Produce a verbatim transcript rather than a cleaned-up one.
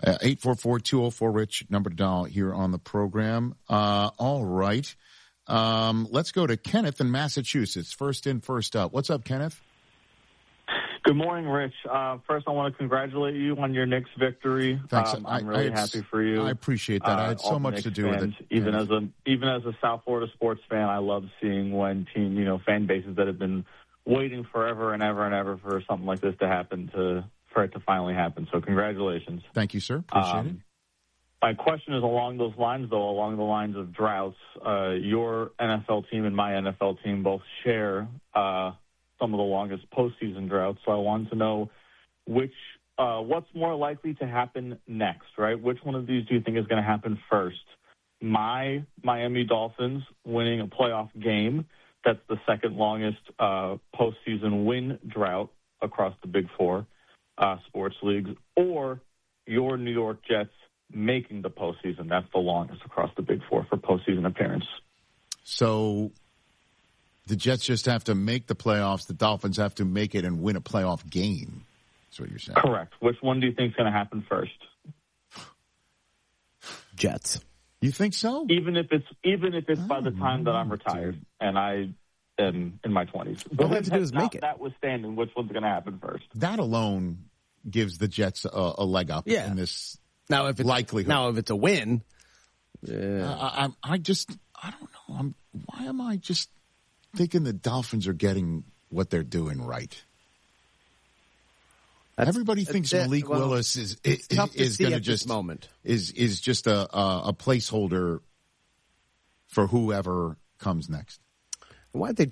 Uh, eight four four, two oh four, RICH, number to dial here on the program. Uh, all right. Um, let's go to Kenneth in Massachusetts. First in, first up. What's up, Kenneth? Good morning, Rich. Uh, first, I want to congratulate you on your Knicks victory. Thanks. Um, I, I'm really I, happy for you. I appreciate that. Uh, I had so much to do fans, with it. Even yeah. as a even as a South Florida sports fan, I love seeing when team, you know, fan bases that have been waiting forever and ever and ever for something like this to happen to for it to finally happen. So, congratulations. Thank you, sir. Appreciate um, it. My question is along those lines, though, along the lines of droughts. Uh, your N F L team and my N F L team both share uh, some of the longest postseason droughts. So I wanted to know which, uh, what's more likely to happen next, right? Which one of these do you think is going to happen first? My Miami Dolphins winning a playoff game. That's the second longest uh, postseason win drought across the Big Four uh, sports leagues, or your New York Jets making the postseason. That's the longest across the Big Four for postseason appearance. So the Jets just have to make the playoffs. The Dolphins have to make it and win a playoff game. That's what you're saying. Correct. Which one do you think is going to happen first? Jets. You think so? Even if it's even if it's by the time that I'm know, retired dude. and I am in my twenties. All they have to do is make it. Notwithstanding, which one's going to happen first? That alone gives the Jets a, a leg up Yeah. in this Now, if it's, likelihood. Now, if it's a win, yeah. I, I, I just, I don't know. I'm, why am I just thinking the Dolphins are getting what they're doing right? That's, Everybody thinks Malik well, Willis is is, tough to is see going to at just this moment. is is just a, a a placeholder for whoever comes next. Why did they